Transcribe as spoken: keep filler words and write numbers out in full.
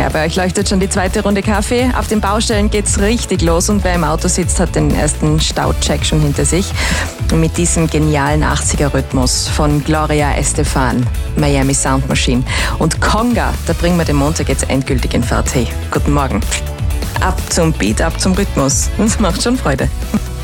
Ja, bei euch leuchtet schon die zweite Runde Kaffee. Auf den Baustellen geht's richtig los und wer im Auto sitzt, hat den ersten Staucheck schon hinter sich. Mit diesem genialen achtziger-Rhythmus von Gloria Estefan, Miami Sound Machine und Conga, da bringen wir den Montag jetzt endgültig in Fahrt. Hey, guten Morgen. Ab zum Beat, ab zum Rhythmus. Das macht schon Freude.